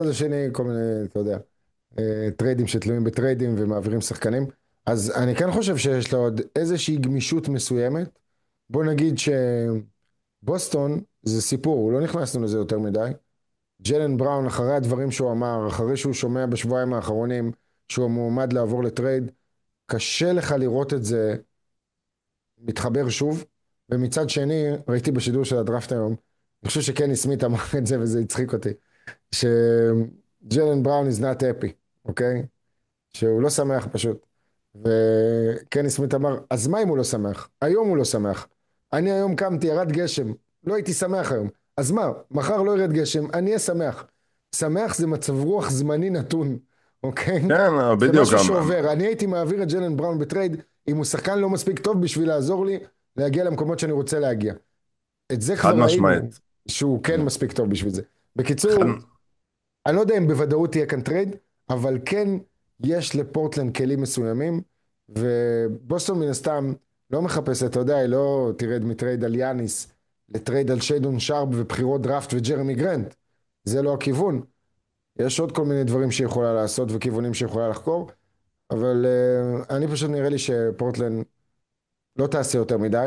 השני, כל מיני, אתה יודע, טריידים שתלויים בטריידים ומעבירים שחקנים. אז אני כן חושב שיש לו עוד איזושהי גמישות מסוימת. בוא נגיד שבוסטון זה סיפור, הוא לא נכנסנו לזה יותר מדי. ג'לן בראון, אחרי הדברים שהוא אמר, אחרי שהוא שומע בשבועיים האחרונים שהוא מועמד לעבור לטרייד, קשה לך לראות את זה מתחבר שוב. ומצד שני, ראיתי בשידור של הדראפט היום, אני חושב שקני סמית אמר את זה וזה הצחיק אותי, שג'לן בראון is not happy, אוקיי? שהוא לא שמח פשוט. וקני סמית אמר, אז מה אם הוא לא שמח? היום הוא לא שמח. אני היום קמתי, ירד גשם, לא הייתי שמח היום. אז מה, מחר לא ירד גשם, אני אהיה שמח. שמח זה מצב רוח זמני נתון, אוקיי? כן, זה בדיוק. משהו שעובר. אני הייתי מעביר את ג'לן בראון בטרייד, אם הוא שחקן לא מספיק טוב בשביל לעזור לי להגיע למקומות שאני רוצה להגיע. את זה חד כבר ראינו, משמעית. שהוא כן מספיק טוב בשביל זה. חד... בקיצור, אני לא יודע אם בוודאות תהיה כאן טרייד, אבל כן יש לפורטלנד כלים מסוימים, ובוסטון מן הסתם לא מחפשת, אתה יודע, היא לא תרד מטרייד על יאניס, לטרייד על שיידון שרפ ובחירות דראפט וג'רמי גרנט. זה לא הכיוון. יש עוד כל מיני דברים שהיא יכולה לעשות וכיוונים שהיא יכולה לחקור, אבל אני פשוט נראה לי שפורטלנד לא תעשה יותר מדי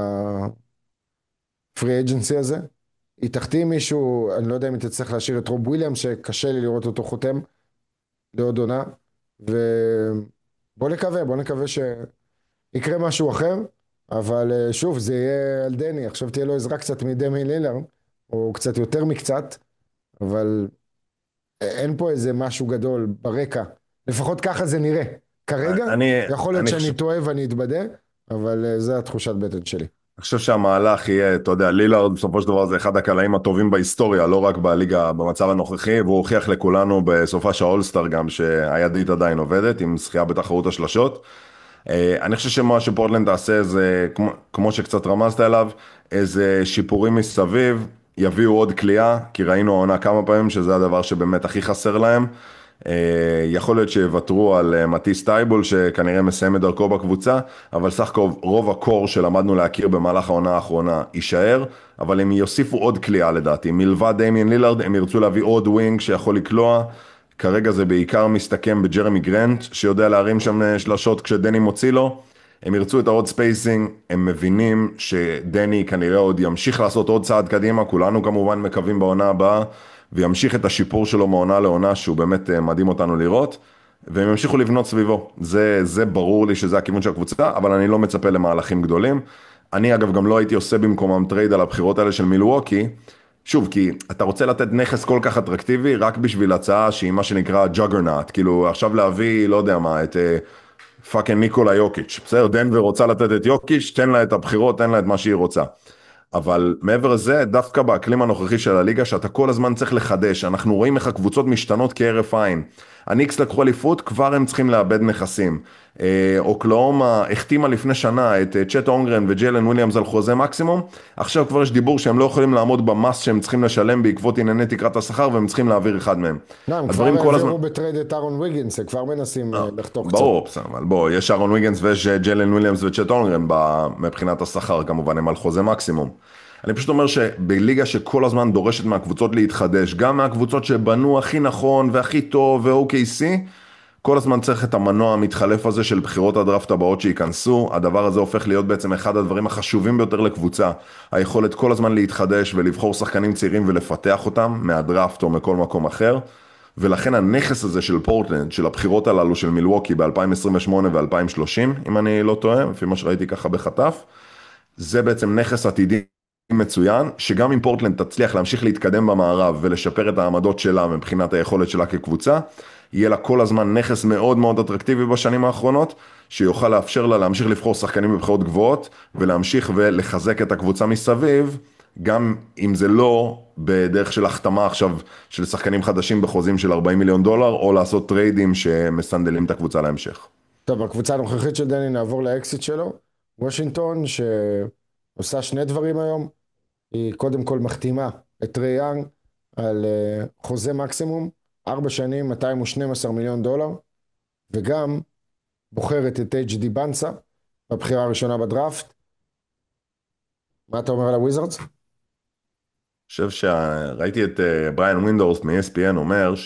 בפרי אג'נסי הזה. היא תחתים מישהו, אני לא יודע אם היא תצטרך להשאיר את רוב וויליאם, שקשה לי לראות אותו חותם לעוד עונה, בוא נקווה שיקרה משהו אחר, אבל שוב, זה יהיה על דני, עכשיו תהיה לו עזרה קצת מדמי לילר, או קצת יותר מקצת, אבל אין פה איזה משהו גדול ברקע, לפחות ככה זה נראה, כרגע, אני, יכול להיות אני שאני חושב, טועה ואני אתבדה, אבל זה התחושת בטן שלי. אני חושב שהמהלך יהיה, אתה יודע, לילארד בסופו של דבר זה אחד הקלעים הטובים בהיסטוריה, לא רק בליגה במצב הנוכחי, והוא הוכיח לכולנו בסופה של האולסטאר גם שהידית עדיין עובדת, עם זכייה בתחרות השלשות. אני חושב שמה שפורטלנד תעשה זה, כמו שקצת רמזת אליו, איזה שיפורים מסביב, יביאו עוד כליאה, כי ראינו העונה כמה פעמים שזה הדבר שבאמת הכי חסר להם. יכול להיות שיוותרו על מטיס טייבול, שכנראה מסיים את דרכו בקבוצה, אבל סך הכל רוב הקור שלמדנו להכיר במהלך העונה האחרונה יישאר, אבל הם יוסיפו עוד כליאה לדעתי. מלבד דמיין לילארד, הם ירצו להביא עוד ווינג שיכול לקלוע. כרגע זה בעיקר מסתכם בג'רמי גרנט, שיודע להרים שם שלשות כשדני מוציא לו. הם ירצו את העוד ספייסינג, הם מבינים שדני כנראה עוד ימשיך לעשות עוד צעד קדימה, כולנו כמובן מקווים בעונה הבאה, וימשיך את השיפור שלו מעונה לעונה, שהוא באמת מדהים אותנו לראות, והם ימשיכו לבנות סביבו. זה ברור לי שזה הכיוון של הקבוצה, אבל אני לא מצפה למהלכים גדולים. אני אגב גם לא הייתי עושה במקומם טרייד על הבחירות האלה של מילווקי, שוב, כי אתה רוצה לתת נכס כל כך אטרקטיבי רק בשביל הצעה שהיא מה שנקרא ג'אגרנאט, כאילו עכשיו להביא, לא יודע מה, את פאקינג ניקולה יוקיץ', בסדר, דנבר רוצה לתת את יוקיץ', תן לה את הבחירות, תן לה את מה שהיא רוצה. אבל מעבר לזה, דווקא באקלים הנוכחי של הליגה, שאתה כל הזמן צריך לחדש, אנחנו רואים איך הקבוצות משתנות כהרף עין. הניקס לקחו אליפות, כבר הם צריכים לאבד נכסים. אוקלאומה החתימה לפני שנה את צ'ט אונגרן וג'יילן וויליאמס על חוזה מקסימום, עכשיו כבר יש דיבור שהם לא יכולים לעמוד במס שהם צריכים לשלם בעקבות ענייני תקרת השכר, והם צריכים להעביר אחד מהם. לא, הם כבר הדברים כל הזמן... העבירו בטרייד את אהרון ויגינס, הם כבר מנסים לחתוך קצת. ברור, בסדר, אבל בוא, יש אהרון ויגנס ויש ג'יילן וויליאמס וצ'ט אונגרן מבחינת השכר כמובן, הם על חוזה מקסימום. אני פשוט אומר שבליגה שכל הזמן דורשת מהקבוצות להתחדש, גם מהקבוצות שבנו הכי נכון והכי טוב ו-OKC, כל הזמן צריך את המנוע המתחלף הזה של בחירות הדראפט הבאות שייכנסו, הדבר הזה הופך להיות בעצם אחד הדברים החשובים ביותר לקבוצה, היכולת כל הזמן להתחדש ולבחור שחקנים צעירים ולפתח אותם מהדראפט או מכל מקום אחר, ולכן הנכס הזה של פורטלנד, של הבחירות הללו של מילווקי ב-2028 ו-2030, אם אני לא טועה, לפי מה שראיתי ככה בחטף, זה בעצם נכס עתידי מצוין, שגם אם פורטלנד תצליח להמשיך להתקדם במערב ולשפר את העמדות שלה מבחינת היכולת שלה כקבוצה, יהיה לה כל הזמן נכס מאוד מאוד אטרקטיבי בשנים האחרונות, שיוכל לאפשר לה להמשיך לבחור שחקנים בבחירות גבוהות, ולהמשיך ולחזק את הקבוצה מסביב, גם אם זה לא בדרך של החתמה עכשיו של שחקנים חדשים בחוזים של 40 מיליון דולר, או לעשות טריידים שמסנדלים את הקבוצה להמשך. טוב, הקבוצה הנוכחית של דני, נעבור לאקסיט שלו. וושינגטון, שעושה שני דברים היום, היא קודם כל מחתימה את טרי יאנג על חוזה מקסימום, 4 שנים, 212 מיליון דולר, וגם בוחרת את HD בנסה, בבחירה הראשונה בדראפט. מה אתה אומר על הוויזרדס? אני חושב שראיתי את בריאן ווינדורס מ-ESPN אומר